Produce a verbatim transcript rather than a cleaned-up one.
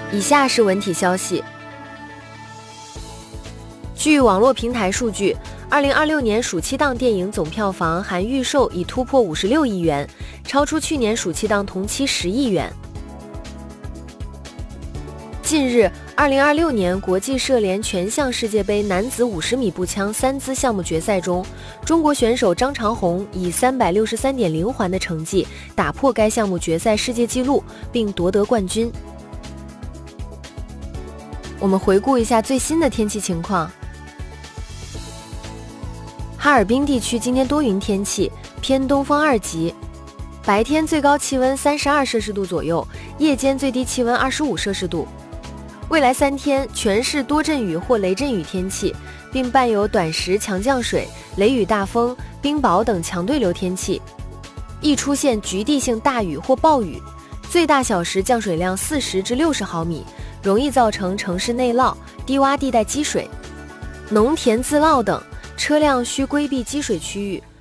以下是文体消息。据网络平台数据，二零二六年暑期档电影总票房含预售已突破五十六亿元，超出去年暑期档同期十亿元。近日，二零二六年国际射联全项世界杯男子五十米步枪三姿项目决赛中，中国选手张长虹以三百六十三点零环的成绩打破该项目决赛世界纪录，并夺得冠军。我们回顾一下最新的天气情况。哈尔滨地区今天多云天气，偏东风二级，白天最高气温三十二摄氏度左右，夜间最低气温二十五摄氏度。未来三天全市多阵雨或雷阵雨天气，并伴有短时强降水、雷雨大风、冰雹等强对流天气，易出现局地性大雨或暴雨，最大小时降水量四十至六十毫米，容易造成城市内涝、低洼地带积水、农田自涝等，车辆需规避积水区域。